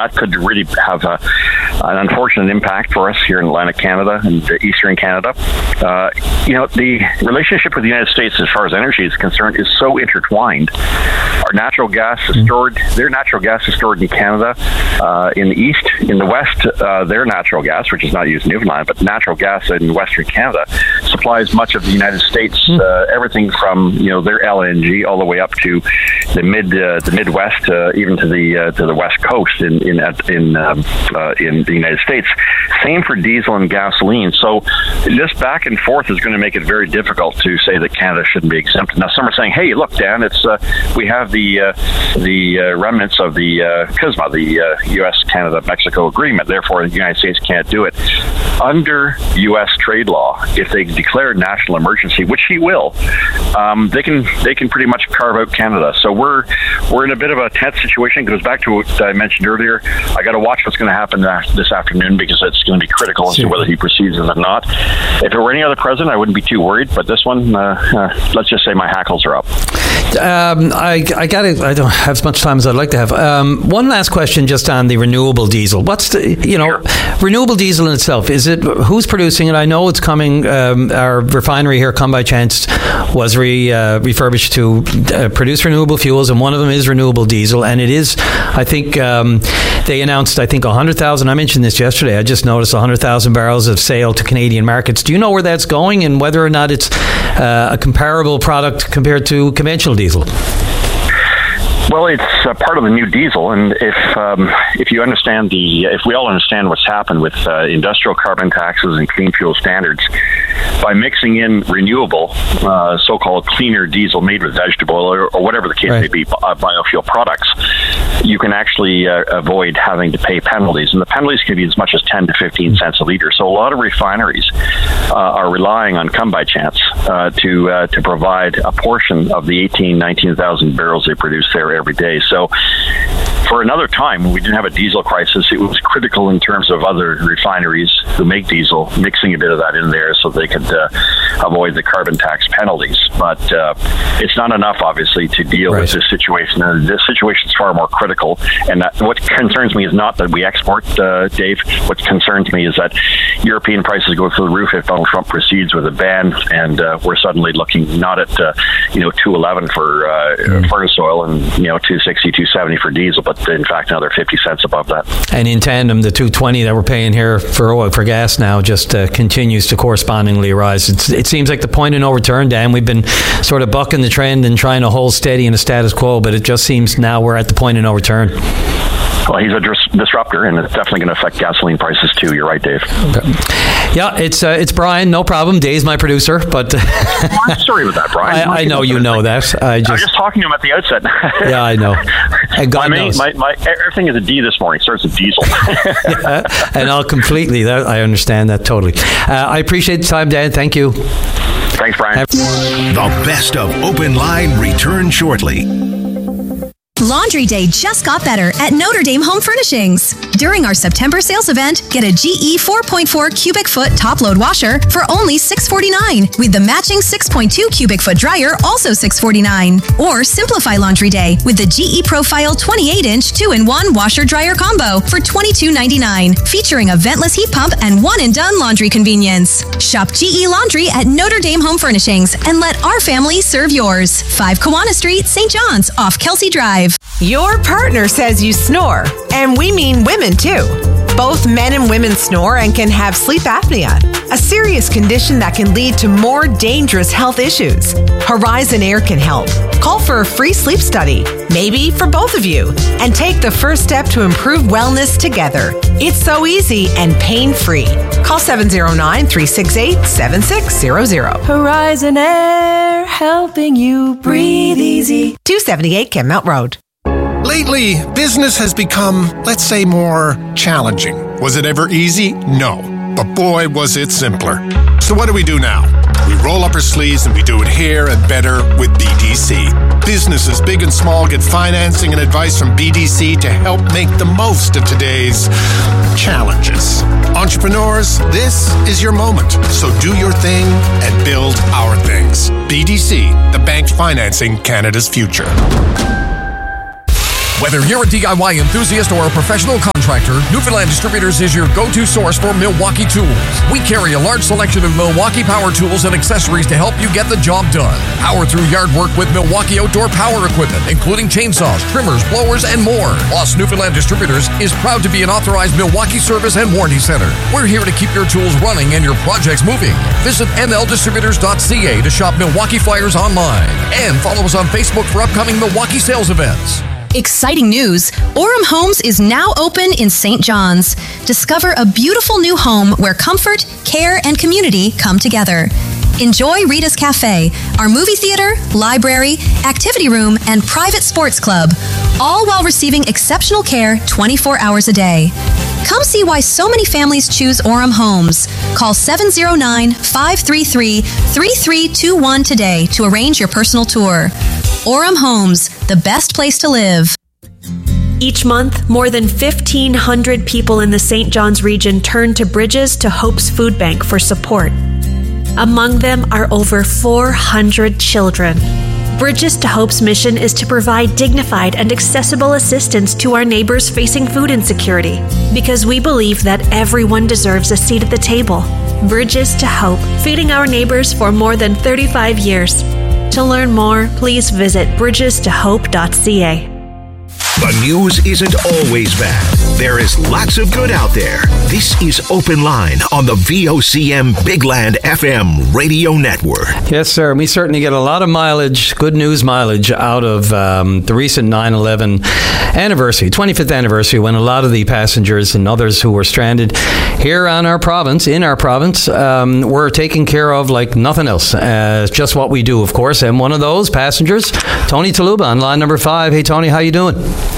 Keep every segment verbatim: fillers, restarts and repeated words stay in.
that could really have a, an unfortunate impact for us here in Atlantic Canada and Eastern Canada. Uh, you know, the relationship with the United States as far as energy is concerned is so intertwined. Our natural gas is stored, their natural gas is stored in Canada. Uh, in the east, in the west, uh, their natural gas, which is not used in Newfoundland, but natural gas in Western Canada supplies much of the United States, uh, everything from, you know, their L N G all the way up to the mid, uh, the Midwest, uh, even to the uh, to the West Coast in in in, um, uh, in the United States. Same for diesel and gasoline. So this back and forth is going to make it very difficult to say that Canada shouldn't be exempt. Now, some are saying, "Hey, look, Dan, it's uh, we have the uh, the uh, remnants of the uh, C I S M A, the uh, U S Canada Mexico agreement. Therefore, the United States can't do it." Under U S trade law, if they declare national emergency, which he will, um, they can they can pretty much carve out Canada. So we're we're in a bit of a tense situation. It goes back to what I mentioned earlier. I got to watch what's going to happen this afternoon because it's going to be critical as to whether he proceeds or not. If it were any other president, I wouldn't be too worried. But this one, uh, uh, let's just say my hackles are up. Um, I, I got it. I don't have as much time as I'd like to have. Um, one last question, just on the renewable diesel. What's the you know sure. renewable diesel in itself? Is it who's producing it? I know it's coming. Um, our refinery here, Come By Chance, was re, uh, refurbished to uh, produce renewable fuels, and one of them is renewable diesel. And it is, I think, um, they announced, I think, one hundred thousand. I mentioned this yesterday. I just noticed one hundred thousand barrels of sale to Canadian markets. Do you know where that's going and whether or not it's uh, a comparable product compared to conventional diesel? Well, it's uh, part of the new diesel, and if um, if you understand the, if we all understand what's happened with uh, industrial carbon taxes and clean fuel standards, by mixing in renewable, uh, so-called cleaner diesel made with vegetable oil or, or whatever the case right. may be, uh, biofuel products, you can actually uh, avoid having to pay penalties, and the penalties can be as much as ten to fifteen cents a liter. So a lot of refineries uh, are relying on Come By Chance uh, to uh, to provide a portion of the eighteen, nineteen thousand barrels they produce there every day. So for another time, when we didn't have a diesel crisis, it was critical in terms of other refineries who make diesel, mixing a bit of that in there so they could uh, avoid the carbon tax penalties. But uh, it's not enough, obviously, to deal right. with this situation. And this situation is far more critical. And that, what concerns me is not that we export, uh, Dave. What concerns me is that European prices go through the roof if Donald Trump proceeds with a ban, and uh, we're suddenly looking not at uh, you know two eleven for uh, mm. furnace oil and you know two sixty, two seventy for diesel, but in fact another fifty cents above that. And in tandem, the two twenty that we're paying here for oil, for gas now just uh, continues to correspondingly rise. It's, it seems like the point of no return, Dan. We've been sort of bucking the trend and trying to hold steady in a status quo, but it just seems now we're at the point of no return. Well, he's a dis- disruptor, and it's definitely going to affect gasoline prices too. You're right, Dave. Okay. Yeah, it's uh, it's Brian. No problem. Dave's my producer, but well, I'm sorry about that, Brian. I, I know you know that. I just, I was just talking to him at the outset. Yeah, I know. And God my, knows. My, my, everything is a D this morning. It starts with diesel. Yeah, and I'll completely. That, I understand that totally. Uh, I appreciate the time, Dan. Thank you. Thanks, Brian. The best of Open Line returns shortly. Laundry Day just got better at Notre Dame Home Furnishings. During our September sales event, get a G E four point four cubic foot top-load washer for only six forty-nine, with the matching six point two cubic foot dryer also six forty-nine. Or simplify Laundry Day with the G E Profile twenty-eight inch two in one washer-dryer combo for twenty-two ninety-nine, featuring a ventless heat pump and one-and-done laundry convenience. Shop G E Laundry at Notre Dame Home Furnishings and let our family serve yours. five Kiwanis Street, Saint John's, off Kelsey Drive. Your partner says you snore, and we mean women too. Both men and women snore and can have sleep apnea, a serious condition that can lead to more dangerous health issues. Horizon Air can help. Call for a free sleep study, maybe for both of you, and take the first step to improve wellness together. It's so easy and pain-free. Call seven oh nine, three six eight, seven six zero zero. Horizon Air, helping you breathe easy. two seventy-eight Kenmount Road. Lately, business has become, let's say, more challenging. Was it ever easy? No. But boy, was it simpler. So what do we do now? We roll up our sleeves and we do it here and better with B D C. Businesses big and small get financing and advice from B D C to help make the most of today's challenges. Entrepreneurs, this is your moment. So do your thing and build our things. B D C, the bank financing Canada's future. Whether you're a D I Y enthusiast or a professional contractor, Newfoundland Distributors is your go-to source for Milwaukee tools. We carry a large selection of Milwaukee power tools and accessories to help you get the job done. Power through yard work with Milwaukee outdoor power equipment, including chainsaws, trimmers, blowers, and more. Plus, Newfoundland Distributors is proud to be an authorized Milwaukee service and warranty center. We're here to keep your tools running and your projects moving. Visit m l distributors dot c a to shop Milwaukee flyers online. And follow us on Facebook for upcoming Milwaukee sales events. Exciting news! Orem Homes is now open in Saint John's. Discover a beautiful new home where comfort, care, and community come together. Enjoy Rita's Cafe, our movie theater, library, activity room, and private sports club, all while receiving exceptional care twenty-four hours a day. Come see why so many families choose Orem Homes. Call seven oh nine, five three three, three three two one today to arrange your personal tour. Orem Homes, the best place to live. Each month, more than fifteen hundred people in the Saint John's region turn to Bridges to Hope's Food Bank for support. Among them are over four hundred children. Bridges to Hope's mission is to provide dignified and accessible assistance to our neighbors facing food insecurity, because we believe that everyone deserves a seat at the table. Bridges to Hope, feeding our neighbors for more than thirty-five years. To learn more, please visit bridges to hope dot c a. The news isn't always bad. There is lots of good out there. This is Open Line on the V O C M Big Land F M radio network. Yes, sir. We certainly get a lot of mileage, good news mileage, out of um, the recent nine eleven anniversary, twenty-fifth anniversary, when a lot of the passengers and others who were stranded here on our province, in our province, um, were taken care of like nothing else. Uh, it's just what we do, of course. And one of those passengers, Tony Taluba, on line number five. Hey, Tony, how you doing?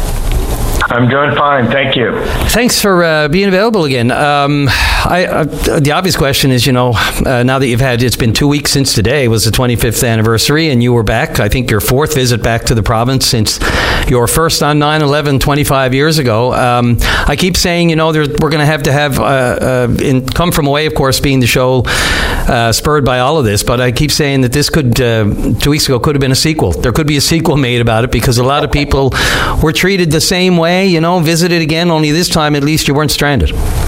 I'm doing fine, thank you. Thanks for uh, being available again. Um, I, uh, the obvious question is, you know, uh, now that you've had, it's been two weeks since today was the twenty-fifth anniversary, and you were back, I think your fourth visit back to the province since your first on nine eleven twenty-five years ago. Um, I keep saying, you know, there, we're going to have to have, uh, uh, in Come From Away, of course, being the show uh, spurred by all of this, but I keep saying that this could, uh, two weeks ago, could have been a sequel. There could be a sequel made about it, because a lot of people were treated the same way, you know, visited again, only this time at least you weren't stranded.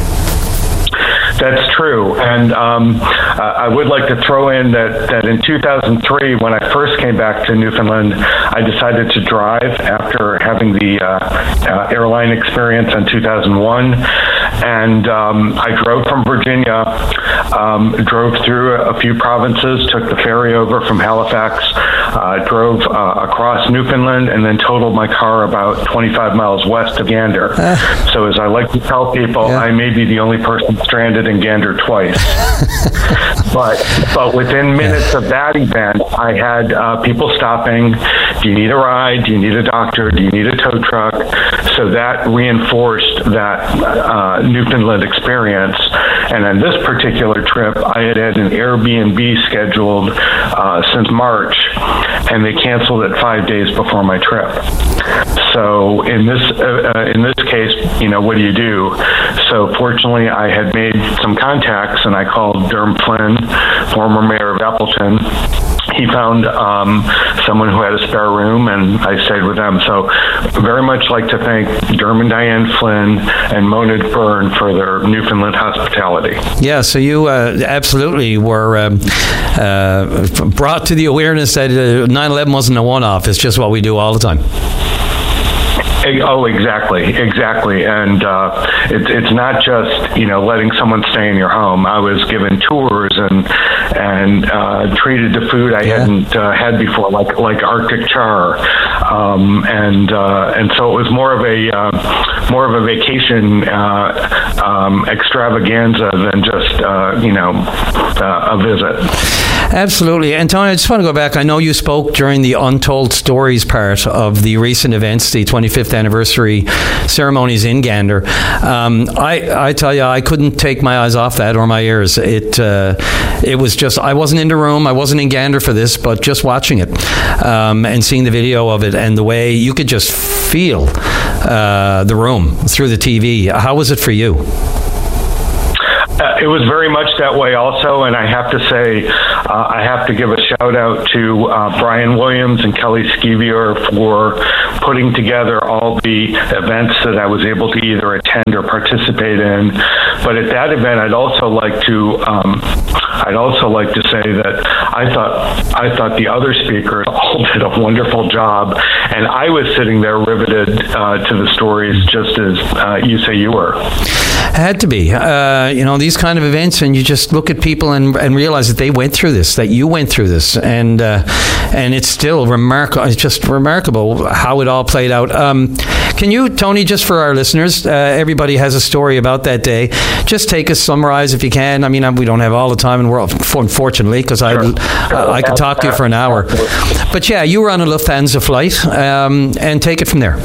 That's true. And um, I would like to throw in that, that in two thousand three, when I first came back to Newfoundland, I decided to drive after having the uh, uh, airline experience in two thousand one. And um, I drove from Virginia, um, drove through a few provinces, took the ferry over from Halifax, uh, drove uh, across Newfoundland, and then totaled my car about twenty-five miles west of Gander. Uh, so as I like to tell people, yeah. I may be the only person stranded in Gander twice. but but within minutes of that event, I had uh, people stopping. Do you need a ride? Do you need a doctor? Do you need a tow truck? So that reinforced that uh, Newfoundland experience. And on this particular trip, I had had an Airbnb scheduled uh, since March, and they canceled it five days before my trip. So in this uh, uh, in this case, you know, what do you do? So fortunately, I had made some contacts, and I called Derm Flynn, former mayor of Appleton. He found um, someone who had a spare room, and I stayed with them. So very much like to thank Derm and Diane Flynn and Mona Byrne for their Newfoundland hospitality. Yeah, so you uh, absolutely were um, uh, brought to the awareness that uh, nine eleven wasn't a one-off. It's just what we do all the time. Oh, exactly, exactly. And uh, it, it's not just, you know, letting someone stay in your home. I was given tours and and uh, treated to food I yeah. hadn't uh, had before, like like Arctic char, um, and uh, and so it was more of a uh, more of a vacation uh, um, extravaganza than just uh, you know uh, a visit. Absolutely. And Tony, I just want to go back. I know you spoke during the Untold Stories part of the recent events, the twenty-fifth anniversary ceremonies in Gander. Um, I, I tell you, I couldn't take my eyes off that or my ears. It uh, it was just, I wasn't in the room, I wasn't in Gander for this, but just watching it um, and seeing the video of it and the way you could just feel uh, the room through the T V. How was it for you? Uh, it was very much that way also, and I have to say, uh, I have to give a shout out to uh, Brian Williams and Kelly Skeevier for putting together all the events that I was able to either attend or participate in. But at that event, I'd also like to um, I'd also like to say that I thought I thought the other speakers all did a wonderful job, and I was sitting there riveted uh, to the stories, just as uh, you say you were. Had to be. Uh, you know, these kind of events, and you just look at people and, and realize that they went through this, that you went through this, and uh, and it's still remarkable. It's just remarkable how it all played out. Um, can you, Tony, just for our listeners, uh, everybody has a story about that day. Just take us, summarize if you can. I mean, we don't have all the time in the world, unfortunately, because I sure. uh, I could talk to you for an hour. But yeah, you were on a Lufthansa flight, um, and take it from there.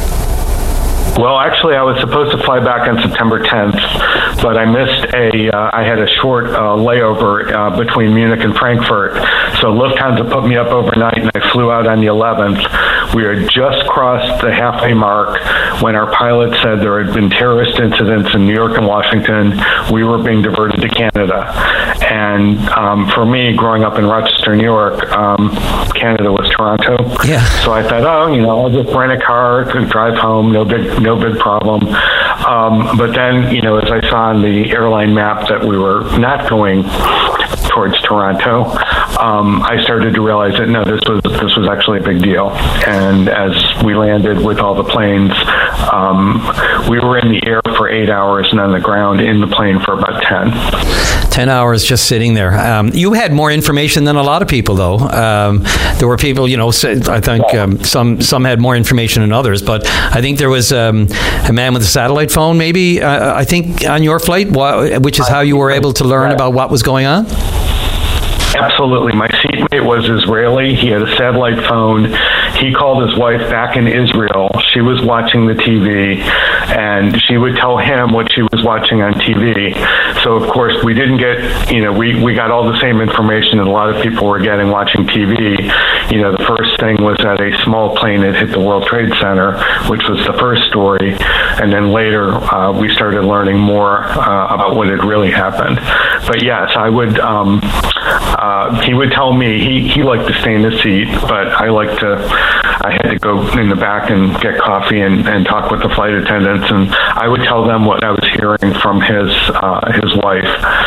Well, actually, I was supposed to fly back on September tenth, but I missed a, uh, I had a short uh, layover uh, between Munich and Frankfurt. So Lufthansa put me up overnight, and I flew out on the eleventh. We had just crossed the halfway mark when our pilot said there had been terrorist incidents in New York and Washington. We were being diverted to Canada. And um, for me, growing up in Rochester, New York, um, Canada was Toronto. Yeah. So I thought, oh, you know, I'll just rent a car, drive home, no big no big problem. Um, but then, you know, as I saw on the airline map that we were not going towards Toronto, um, I started to realize that no, this was this was actually a big deal. And as we landed with all the planes, um, we were in the air for eight hours and on the ground in the plane for about ten. Ten hours just sitting there. Um, you had more information than a lot of people, though. Um, there were people, you know, I think um, some some had more information than others, but I think there was um, a man with a satellite phone, maybe, uh, I think, on your flight, which is how you were able to learn about what was going on? Absolutely. My seatmate was Israeli. He had a satellite phone. He called his wife back in Israel. She was watching the T V, and she would tell him what she was watching on T V. So, of course, we didn't get, you know, we, we got all the same information that a lot of people were getting watching T V. You know, the first thing was that a small plane had hit the World Trade Center, which was the first story. And then later, uh, we started learning more uh, about what had really happened. But yes, I would, um, uh, he would tell me, he, he liked to stay in the seat, but I liked to, I had to go in the back and get coffee and, and talk with the flight attendants, and I would tell them what I was hearing from his uh, his wife,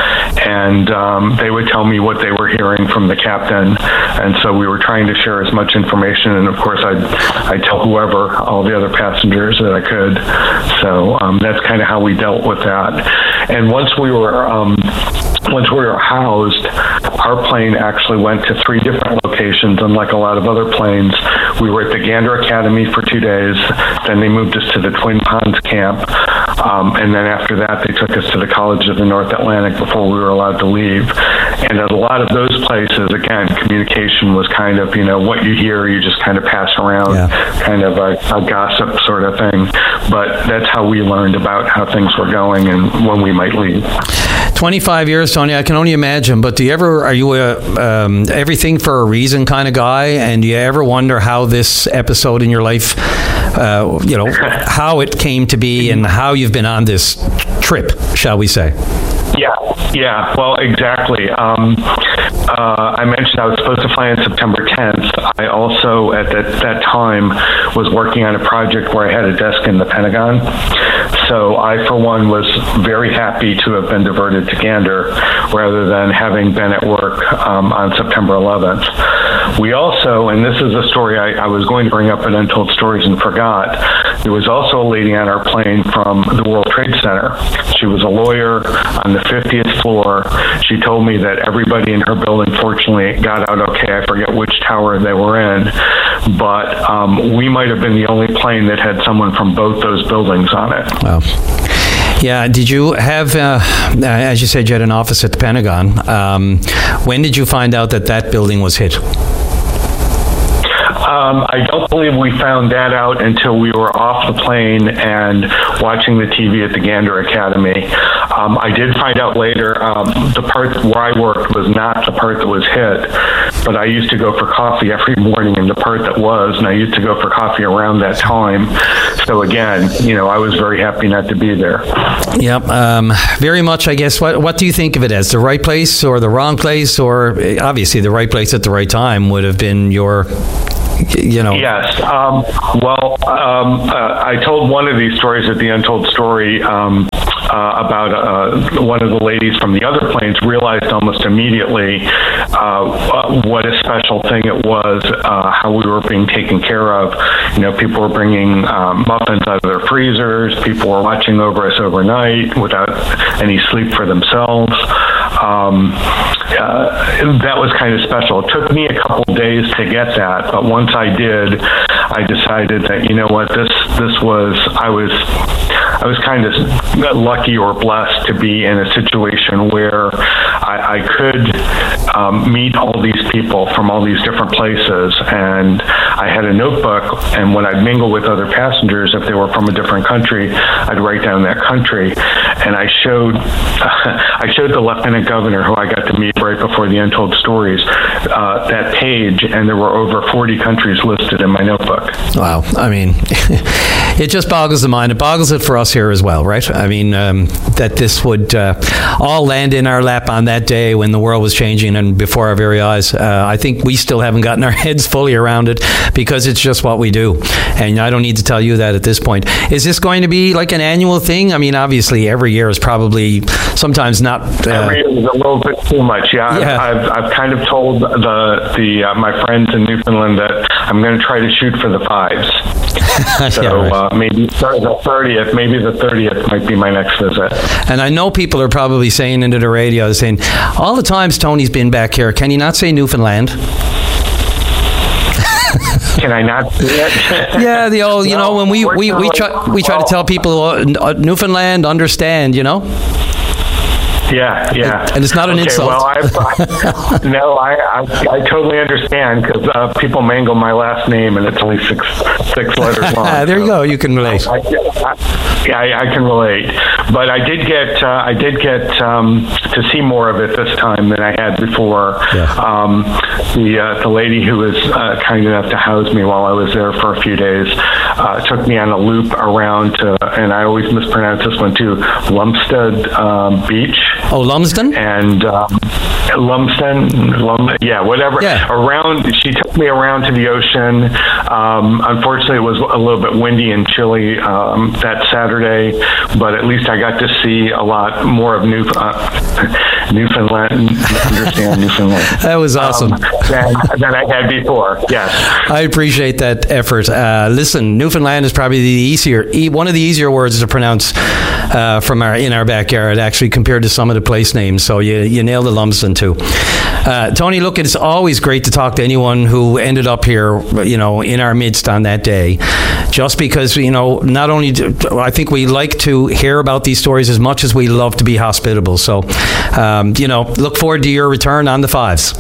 and um, they would tell me what they were hearing from the captain, and so we were trying to share as much information, and of course I'd, I'd tell whoever, all the other passengers that I could, so um, that's kind of how we dealt with that. And once we were um, once we were housed, our plane actually went to three different locations, unlike a lot of other planes. We were at the Gander Academy for two days, then they moved us to the Twin Ponds camp, um, and then after that they took us to the College of the North Atlantic before we were allowed to leave. And at a lot of those places, again, communication was kind of, you know, what you hear, you just kind of pass around, yeah. kind of a, a gossip sort of thing. But that's how we learned about how things were going and when we might leave. twenty-five years, Tony, I can only imagine, but do you ever, are you a um, everything for a reason kind of guy? And do you ever wonder how this episode in your life, uh, you know, how it came to be and how you've been on this trip, shall we say? Yeah, yeah, well, exactly. Um, uh, I mentioned I was supposed to fly on September tenth. I also, at that, that time, was working on a project where I had a desk in the Pentagon. So I, for one, was very happy to have been diverted to Gander rather than having been at work um, on September eleventh. We also, and this is a story I, I was going to bring up in Untold Stories and forgot, there was also a lady on our plane from the World Trade Center. She was a lawyer on the fiftieth floor. She told me that everybody in her building, fortunately, got out okay. I forget which tower they were in, but um, we might have been the only plane that had someone from both those buildings on it. Wow. Yeah, did you have, uh, as you said, you had an office at the Pentagon. Um, when did you find out that that building was hit? Um, I don't believe we found that out until we were off the plane and watching the T V at the Gander Academy. Um, I did find out later um, the part where I worked was not the part that was hit. but I used to go for coffee every morning in the part that was, and I used to go for coffee around that time. So again, you know, I was very happy not to be there. Yep, um, very much, I guess. What, what do you think of it as? The right place or the wrong place? Or obviously the right place at the right time would have been your... You know. Yes. Um, well, um, uh, I told one of these stories at the Untold Story um, uh, about uh, one of the ladies from the other planes realized almost immediately uh, what a special thing it was, uh, how we were being taken care of. You know, people were bringing um, muffins out of their freezers. People were watching over us overnight without any sleep for themselves. Um, uh, that was kind of special. It took me a couple days to get that, but once I did, I decided that, you know what, this this was I was I was kind of lucky or blessed to be in a situation where I, I could um, meet all these people from all these different places, and I had a notebook, and when I'd mingle with other passengers, if they were from a different country, I'd write down that country, and I showed I showed the Lieutenant Governor, who I got to meet right before the Untold Stories, uh, that page, and there were over forty countries listed in my notebook. Wow. I mean, it just boggles the mind. It boggles it for us here as well, right? I mean, um, that this would uh, all land in our lap on that day when the world was changing and before our very eyes. Uh, I think we still haven't gotten our heads fully around it because it's just what we do. And I don't need to tell you that at this point. Is this going to be like an annual thing? I mean, obviously, every year is probably sometimes not... Uh, every year is a little bit too much, yeah. yeah. I've, I've, I've kind of told the, the uh, my friends in Newfoundland that I'm going to try to shoot for the fives. So yeah, right. uh, maybe the thirtieth, maybe the thirtieth might be my next visit. And I know people are probably saying into the radio, saying, all the times Tony's been back here, can you not say Newfoundland? Can I not see it? Yeah, the old, you no, know, when we, we, we try we try to tell people uh, Newfoundland, understand, you know? Yeah, yeah. And it's not an okay, insult. Well, I, I, no, I, I I totally understand because uh, people mangle my last name and it's only six six letters long. there so. you go. You can relate. I, I, yeah, I, I can relate. But I did get uh, I did get um, to see more of it this time than I had before. Yeah. Um, the uh, the lady who was uh, kind enough to house me while I was there for a few days uh, took me on a loop around to, and I always mispronounce this one too, Lumsted um, Beach. Oh, Lumsden? And um, Lumsden, Lum, yeah, whatever. Yeah. Around, she took me around to the ocean. Um, unfortunately, it was a little bit windy and chilly um, that Saturday, but at least I got to see a lot more of New, uh, Newfoundland, understand Newfoundland. That was awesome. Um, than, than I had before, yes. I appreciate that effort. Uh, listen, Newfoundland is probably the easier, one of the easier words to pronounce uh, from our in our backyard, actually, compared to some of the place names. So you, you nailed the Lumsden too. Uh, Tony, look, it's always great to talk to anyone who ended up here, you know, in our midst on that day. Just because, you know, not only do, I think we like to hear about these stories as much as we love to be hospitable. So, um, you know, look forward to your return on the fives.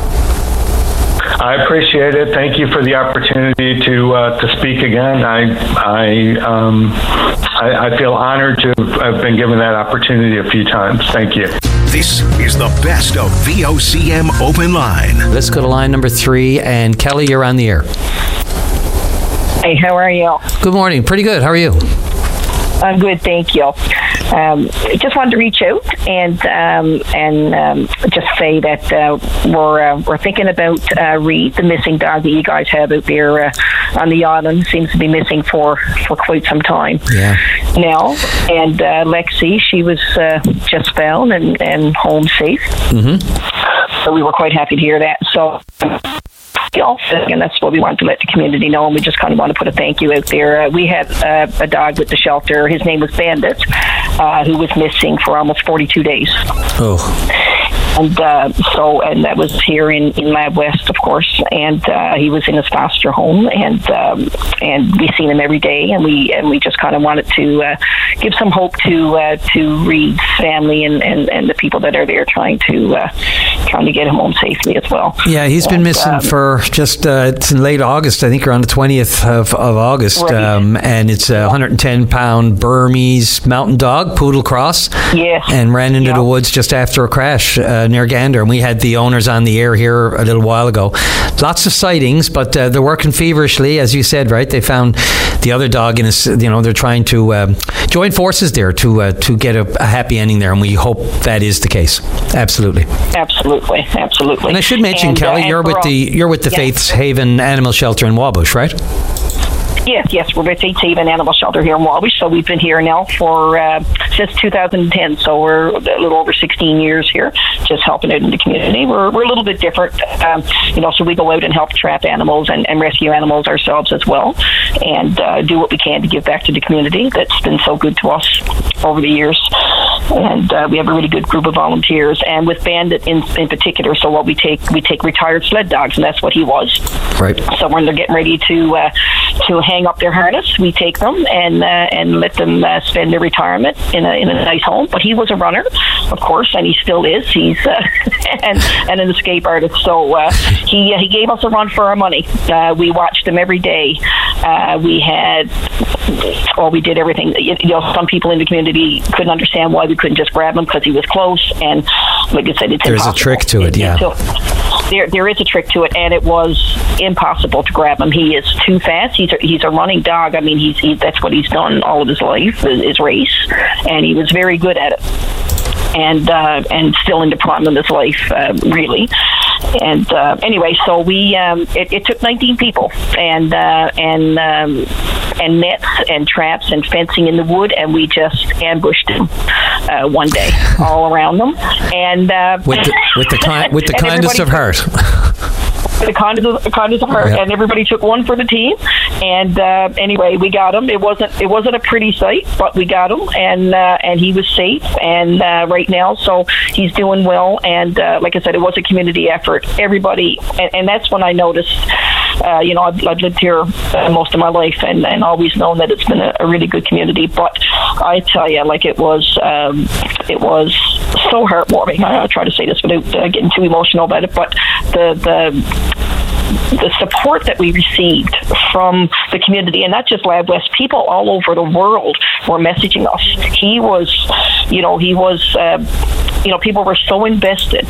I appreciate it. Thank you for the opportunity to uh, to speak again. I I, um, I I feel honored to have been given that opportunity a few times. Thank you. This is the best of V O C M Open Line. Let's go to line number three, and Kelly, you're on the air. Hey, how are you? Good morning. Pretty good. How are you? I'm good, thank you. Um, just wanted to reach out and um, and um, just say that uh, we're uh, we're thinking about uh, Reed, the missing dog that you guys have out there uh, on the island. Seems to be missing for, for quite some time yeah. now. And uh, Lexi, she was uh, just found and, and home safe. Mm-hmm. So we were quite happy to hear that. So. And that's what we want to let the community know, and we just kind of want to put a thank you out there. Uh, we had uh, a dog with the shelter. His name was Bandit, uh, who was missing for almost forty-two days. Oh. And uh, so, and that was here in, in Lab West, of course. And uh, he was in his foster home, and um, and we seen him every day, and we and we just kind of wanted to uh, give some hope to uh, to Reed's family and, and, and the people that are there trying to uh, trying to get him home safely as well. Yeah, he's been and, missing um, for just uh, it's in late August. I think around the twentieth of, of August, right. um, and it's a one hundred ten pound Burmese mountain dog, poodle cross. Yes, and ran into yeah. the woods just after a crash uh, near Gander. And we had the owners on the air here a little while ago. Lots of sightings, but uh, they're working feverishly, as you said, right? They found the other dog in a, you know, they're trying to um, join forces there to uh, to get a, a happy ending there, and we hope that is the case. Absolutely, absolutely, absolutely. And I should mention, and, Kelly, uh, you're with all, the you're with the yeah. Faith's Haven Animal Shelter in Wabush, right? Yes, yes, we're with Faith's Haven Animal Shelter here in Wabush, so we've been here now for uh, since two thousand ten, so we're a little over sixteen years here, just helping out in the community. We're we're a little bit different, um, you know, so we go out and help trap animals and, and rescue animals ourselves as well, and uh, do what we can to give back to the community that's been so good to us over the years. And uh, we have a really good group of volunteers, and with Bandit in in particular. So what we take, we take retired sled dogs, and that's what he was. Right. So when they're getting ready to uh, to hang up their harness, we take them and uh, and let them uh, spend their retirement in a in a nice home. But he was a runner, of course, and he still is. He's uh, and and an escape artist. So uh, he uh, he gave us a run for our money. Uh, we watched him every day. Uh, we had, well, we did everything. You know, some people in the community couldn't understand why we couldn't just grab him because he was close. And like I said, it's there's impossible. a trick to it, yeah. There, there is a trick to it, and it was impossible to grab him. He is too fast. He's a, he's a running dog. I mean, he's he, that's what he's done all of his life is, is race, and he was very good at it. And uh, and still in the prime of his life, uh, really. And uh, anyway, so we um, it, it took nineteen people and uh, and um, and nets and traps and fencing in the wood, and we just ambushed them uh, one day all around them. And uh, with the with the ki- with the kindness of heart. The kindness, the kindness of heart, yeah. And everybody took one for the team. And uh, anyway, we got him. It wasn't it wasn't a pretty sight, but we got him, and uh, and he was safe. And uh, right now, so he's doing well. And uh, like I said, it was a community effort. Everybody, and, and that's when I noticed. Uh, you know, I've, I've lived here uh, most of my life, and, and always known that it's been a, a really good community. But I tell you, like it was, um, it was so heartwarming. I, I try to say this without uh, getting too emotional about it, but the the. the support that we received from the community, and not just Lab West, people all over the world were messaging us. He was, you know, he was, uh, you know, people were so invested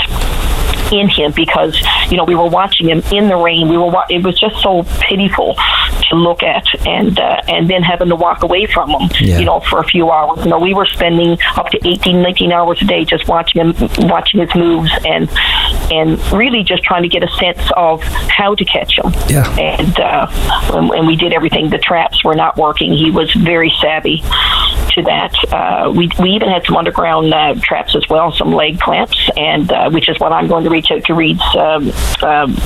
in him because, you know, we were watching him in the rain. We were. Wa- it was just so pitiful to look at, and uh, and then having to walk away from him, yeah. you know, for a few hours. You know, we were spending up to eighteen, nineteen hours a day just watching him, watching his moves, and and really just trying to get a sense of how to catch him. Yeah. And uh, and, and we did everything. The traps were not working. He was very savvy to that. Uh, we we even had some underground uh, traps as well, some leg clamps, and uh, which is what I'm going to reach out to Reed's um, um,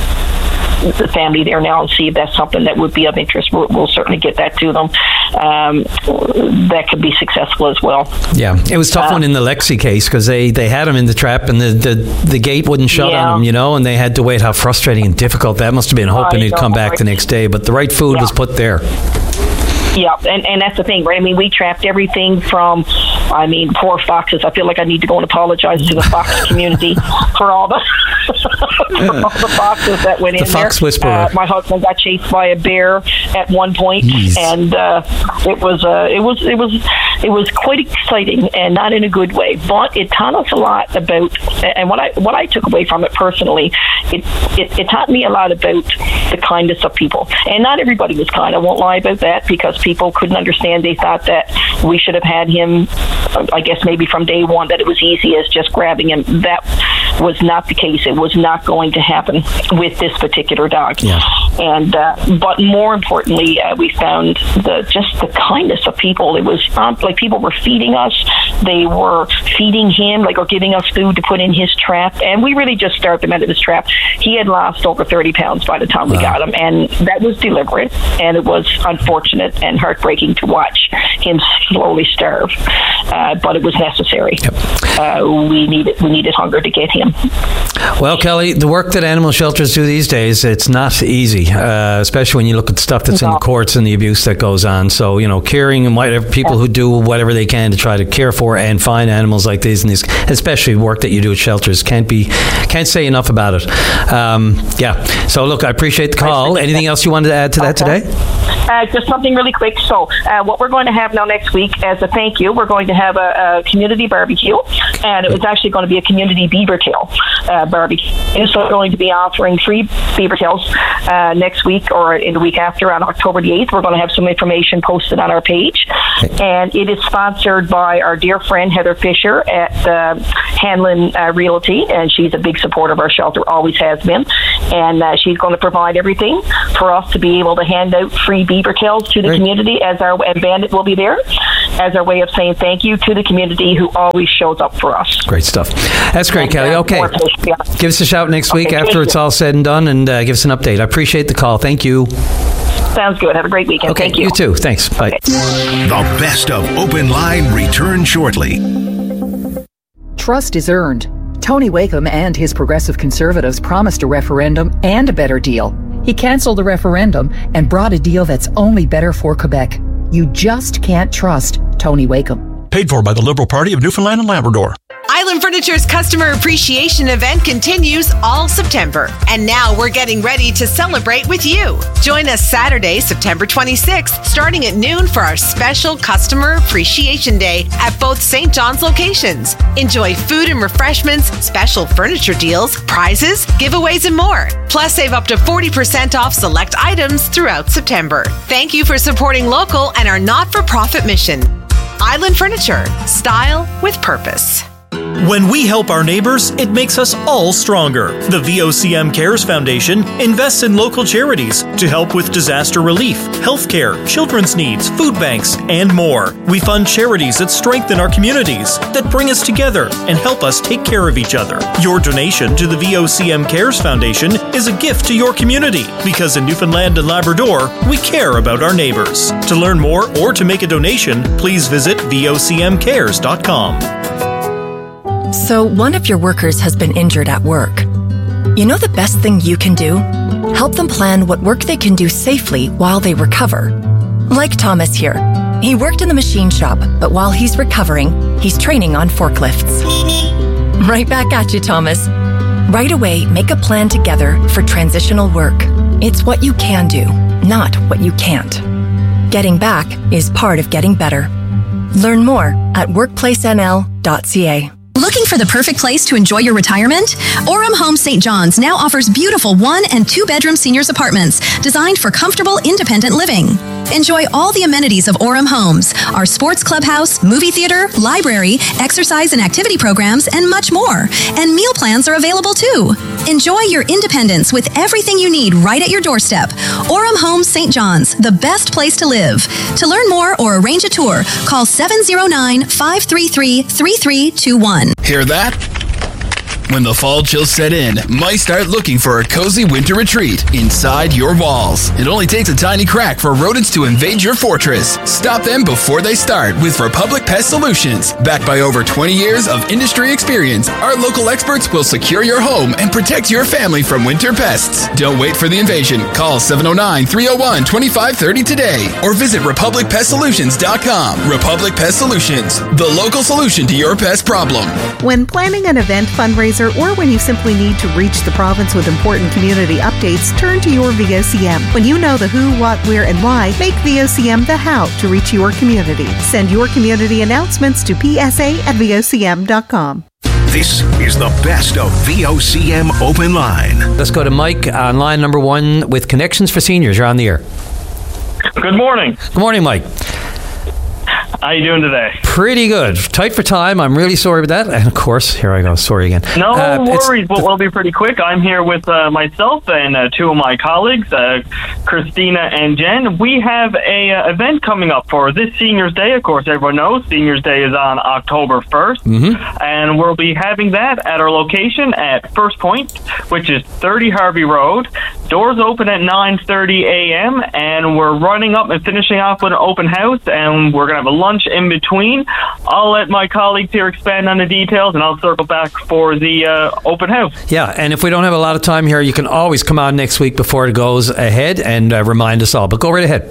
the family there now and see if that's something that would be of interest. We'll, we'll certainly get that to them. Um, that could be successful as well. Yeah, it was a tough uh, one in the Lexi case because they, they had him in the trap and the, the, the gate wouldn't shut yeah. on him, you know, and they had to wait. How frustrating and difficult that must have been, hoping I he'd know, come back right? the next day. But the right food yeah. was put there. Yeah, and, and that's the thing, right? I mean, we trapped everything from, I mean, poor foxes. I feel like I need to go and apologize to the fox community for all the for all the foxes that went the in fox there. Whisperer. Uh, my husband got chased by a bear at one point, Jeez. and uh, it was uh, it was it was it was quite exciting, and not in a good way. But it taught us a lot about, and what I what I took away from it personally, it it, it taught me a lot about the kindness of people. And not everybody was kind. I won't lie about that, because people couldn't understand. They thought that we should have had him, I guess maybe from day one, that it was easy as just grabbing him. That was not the case. It was not going to happen with this particular dog. Yeah. And uh, but more importantly, uh, we found the just the kindness of people. It was um, like people were feeding us. They were feeding him, like, or giving us food to put in his trap. And we really just started him out of his trap. He had lost over thirty pounds by the time wow. we got him. And that was deliberate. And it was unfortunate and heartbreaking to watch him slowly starve. Uh, but it was necessary. Yep. uh, we needed we needed hunger to get him. Well, Kelly, the work that animal shelters do these days, it's not easy, uh, especially when you look at stuff that's no. in the courts and the abuse that goes on. So, you know, caring and whatever, people yeah. who do whatever they can to try to care for and find animals like these, and these, especially work that you do at shelters, can't be, can't say enough about it. Um, yeah. So, look, I appreciate the call. Anything else you wanted to add to that okay. today? Uh, just something really quick. So, uh, what we're going to have now next week, as a thank you, we're going to have a, a community barbecue, and it was actually going to be a community beaver tail uh, barbecue. And so, we're going to be offering free beaver tails uh, next week or in the week after on October the eighth. We're going to have some information posted on our page, and it is sponsored by our dear friend Heather Fisher at uh, Hanlon uh, Realty, and she's a big supporter of our shelter, always has been, and uh, she's going to provide everything for us to be able to hand out free beaver tails to the Great. community, as our and Bandit will be there as our way of saying thank you to the community who always shows up for us. Great stuff. That's great, and, Kelly. Uh, okay. Yeah. Give us a shout next okay, week after it's you. all said and done, and uh, give us an update. I appreciate the call. Thank you. Sounds good. Have a great weekend. Okay, Thank you. You too. Thanks. Bye. Okay. The best of Open Line return shortly. Trust is earned. Tony Wakeham and his Progressive Conservatives promised a referendum and a better deal. He cancelled the referendum and brought a deal that's only better for Quebec. You just can't trust Tony Wakeham. Paid for by the Liberal Party of Newfoundland and Labrador. Island Furniture's Customer Appreciation Event continues all September. And now we're getting ready to celebrate with you. Join us Saturday, September twenty-sixth, starting at noon for our special Customer Appreciation Day at both Saint John's locations. Enjoy food and refreshments, special furniture deals, prizes, giveaways, and more. Plus, save up to forty percent off select items throughout September. Thank you for supporting local and our not-for-profit mission. Island Furniture. Style with purpose. When we help our neighbors, it makes us all stronger. The V O C M Cares Foundation invests in local charities to help with disaster relief, healthcare, children's needs, food banks, and more. We fund charities that strengthen our communities, that bring us together and help us take care of each other. Your donation to the V O C M Cares Foundation is a gift to your community, because in Newfoundland and Labrador, we care about our neighbors. To learn more or to make a donation, please visit V O C M cares dot com. So one of your workers has been injured at work. You know the best thing you can do? Help them plan what work they can do safely while they recover. Like Thomas here. He worked in the machine shop, but while he's recovering, he's training on forklifts. Right back at you, Thomas. Right away, make a plan together for transitional work. It's what you can do, not what you can't. Getting back is part of getting better. Learn more at workplace n l dot c a. Looking for the perfect place to enjoy your retirement? Orem Homes Saint John's now offers beautiful one and two bedroom seniors apartments designed for comfortable, independent living. Enjoy all the amenities of Orem Homes, our sports clubhouse, movie theater, library, exercise and activity programs, and much more. And meal plans are available too. Enjoy your independence with everything you need right at your doorstep. Orem Homes Saint John's, the best place to live. To learn more or arrange a tour, call seven oh nine, five three three, three three two one. Hear that? When the fall chills set in, might start looking for a cozy winter retreat inside your walls. It only takes a tiny crack for rodents to invade your fortress. Stop them before they start with Republic Pest Solutions. Backed by over twenty years of industry experience, our local experts will secure your home and protect your family from winter pests. Don't wait for the invasion. Call seven oh nine, three oh one, two five three oh today or visit republic pest solutions dot com. Republic Pest Solutions, the local solution to your pest problem. When planning an event, fundraiser, or when you simply need to reach the province with important community updates, turn to your V O C M. When you know the who, what, where, and why, make V O C M the how to reach your community. Send your community announcements to p s a at v o c m dot com. This is the best of V O C M Open Line. Let's go to Mike on line number one with Connections for Seniors. You're on the air. Good morning. Good morning, Mike. How you doing today? Pretty good. Tight for time. I'm really sorry about that. And of course, here I go. Sorry again. No uh, worries. We'll, we'll be pretty quick. I'm here with uh, myself and uh, two of my colleagues, uh, Christina and Jen. We have a uh, event coming up for this Seniors Day. Of course, everyone knows Seniors Day is on October first. Mm-hmm. And we'll be having that at our location at First Point, which is thirty Harvey Road. Doors open at nine thirty a.m. and we're running up and finishing off with an open house, and we're going to have a lunch in between. I'll let my colleagues here expand on the details, and I'll circle back for the uh, open house. Yeah, and if we don't have a lot of time here, you can always come on next week before it goes ahead and uh, remind us all. But go right ahead.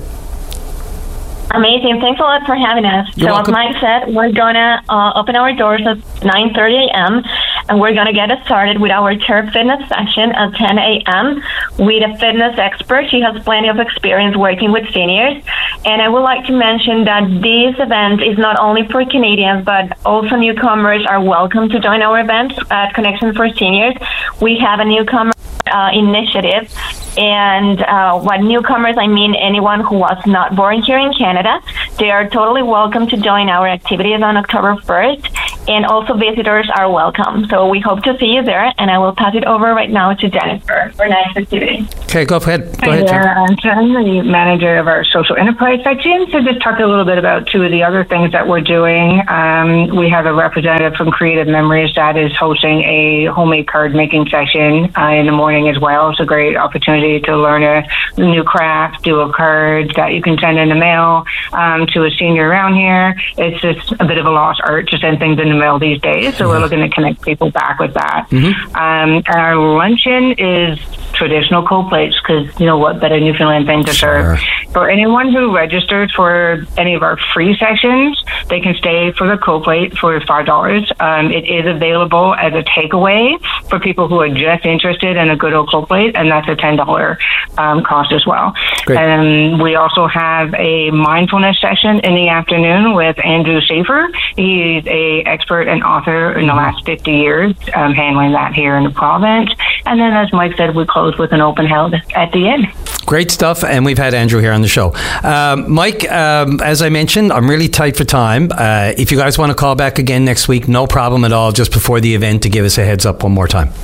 Amazing. Thanks a lot for having us. You're so welcome. as Mike said, we're going to uh, open our doors at nine thirty a.m. and we're going to get it started with our chair fitness session at ten a.m. with a fitness expert. She has plenty of experience working with seniors. And I would like to mention that this event is not only for Canadians, but also newcomers are welcome to join our event at Connection for Seniors. We have a newcomer uh, initiative. And uh, by newcomers, I mean anyone who was not born here in Canada. They are totally welcome to join our activities on October first. And also visitors are welcome. So we hope to see you there. And I will pass it over right now to Jennifer for next activity. Okay, go ahead. Go Hi ahead, there. Jen. I'm Jen, the manager of our social enterprise section. So just talk a little bit about two of the other things that we're doing. Um, we have a representative from Creative Memories that is hosting a homemade card making session uh, in the morning as well. It's a great opportunity to learn a new craft, do a card that you can send in the mail um, to a senior around here. It's just a bit of a lost art to send things in the mail these days. So we're looking to connect people back with that. Mm-hmm. Um, our luncheon is traditional cold plates because you know what better Newfoundland thing to serve. For anyone who registers for any of our free sessions, they can stay for the cold plate for five dollars. Um, it is available as a takeaway for people who are just interested in a good old cold plate, and that's a ten dollars um, cost as well. Great. And we also have a mindfulness session in the afternoon with Andrew Schaefer. He's a expert and author in the last fifty years, um, handling that here in the province. And then, as Mike said, we close with an open house at the end. Great stuff, and we've had Andrew here on the show. Um, Mike, um, as I mentioned, I'm really tight for time. Uh, if you guys want to call back again next week, no problem at all, just before the event to give us a heads up one more time.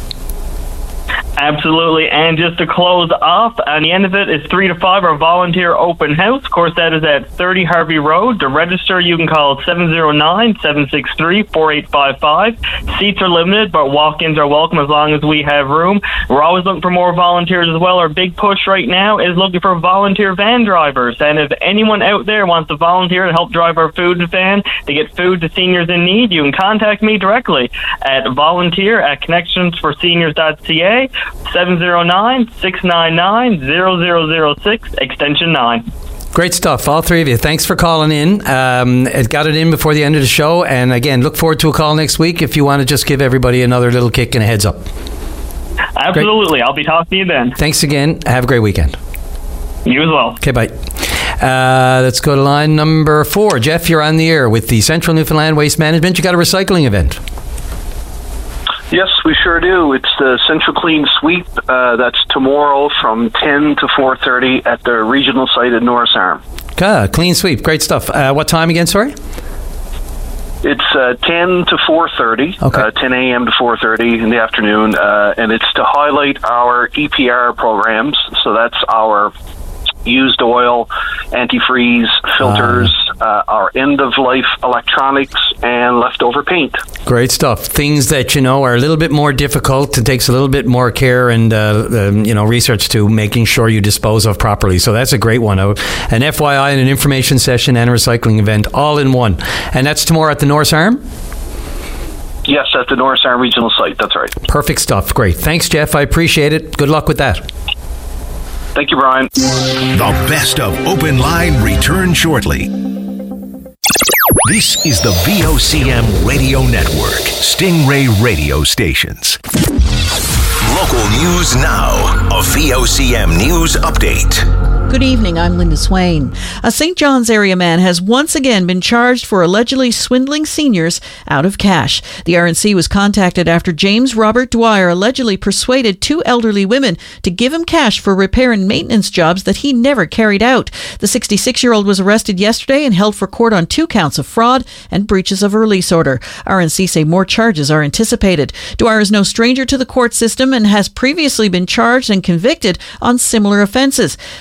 Absolutely. And just to close off, on the end of it is three to five, our volunteer open house. Of course, that is at thirty Harvey Road. To register, you can call seven oh nine, seven six three, four eight five five. Seats are limited, but walk-ins are welcome as long as we have room. We're always looking for more volunteers as well. Our big push right now is looking for volunteer van drivers. And if anyone out there wants to volunteer to help drive our food van to get food to seniors in need, you can contact me directly at volunteer at connections for seniors dot c a. seven oh nine, six nine nine, zero zero zero six, extension nine. Great stuff, all three of you. Thanks for calling in. Um, it got it in before the end of the show. And again, look forward to a call next week if you want to just give everybody another little kick and a heads up. Absolutely. Great. I'll be talking to you then. Thanks again. Have a great weekend. You as well. Okay, bye. Uh, let's go to line number four. Jeff, you're on the air with the Central Newfoundland Waste Management. You got a recycling event. Yes, we sure do. It's the Central Clean Sweep. Uh, that's tomorrow from ten to four thirty at the regional site at Norris Arm. Ah, clean sweep. Great stuff. Uh, what time again, sorry? It's uh, ten to four thirty, okay. uh, ten a.m. to four thirty in the afternoon, uh, and it's to highlight our E P R programs. So that's our used oil, antifreeze, filters, uh, our end-of-life electronics, and leftover paint. Great stuff. Things that, you know, are a little bit more difficult. It takes a little bit more care and, uh, um, you know, research to making sure you dispose of properly. So that's a great one. An F Y I and an information session and a recycling event all in one. And that's tomorrow at the Norris Arm? Yes, at the Norris Arm regional site. That's right. Perfect stuff. Great. Thanks, Jeff. I appreciate it. Good luck with that. Thank you, Brian. The best of Open Line return shortly. This is the V O C M Radio Network, Stingray Radio Stations. Local news now. A V O C M news update. Good evening, I'm Linda Swain. A Saint John's area man has once again been charged for allegedly swindling seniors out of cash. The R N C was contacted after James Robert Dwyer allegedly persuaded two elderly women to give him cash for repair and maintenance jobs that he never carried out. The sixty-six-year-old was arrested yesterday and held for court on two counts of fraud and breaches of a release order. R N C say more charges are anticipated. Dwyer is no stranger to the court system and has previously been charged and convicted on similar offences. The R N C